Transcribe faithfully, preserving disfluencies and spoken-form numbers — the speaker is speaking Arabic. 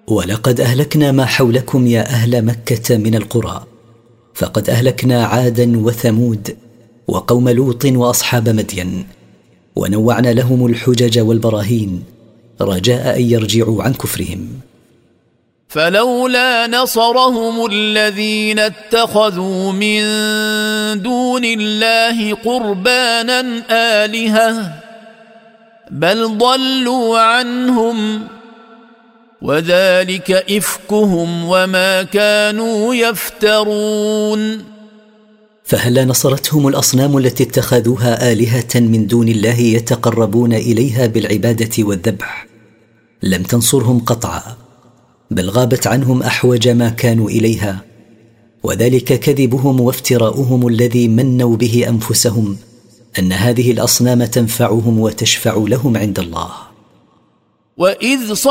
ولقد أهلكنا ما حولكم يا أهل مكة من القرى، فقد أهلكنا عادا وثمود وقوم لوط وأصحاب مدين، ونوعنا لهم الحجج والبراهين رجاء أن يرجعوا عن كفرهم. فلولا نصرهم الذين اتخذوا من دون الله قربانا آلهة بل ضلوا عنهم وذلك إفكهم وما كانوا يفترون. فهل نصرتهم الأصنام التي اتخذوها آلهة من دون الله يتقربون إليها بالعبادة والذبح؟ لم تنصرهم قطعا، بل غابت عنهم أحوج ما كانوا إليها، وذلك كذبهم وافتراؤهم الذي منوا به أنفسهم أن هذه الأصنام تنفعهم وتشفع لهم عند الله. وإذ